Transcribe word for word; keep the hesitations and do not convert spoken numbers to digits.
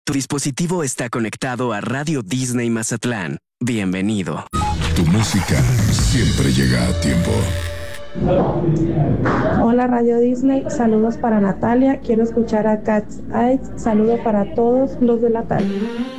Tu dispositivo está conectado a Radio Disney Mazatlán. Bienvenido. Tu música siempre llega a tiempo. Hola Radio Disney, saludos para Natalia. Quiero escuchar a Cat's Eyes. Saludo para todos los de la tarde.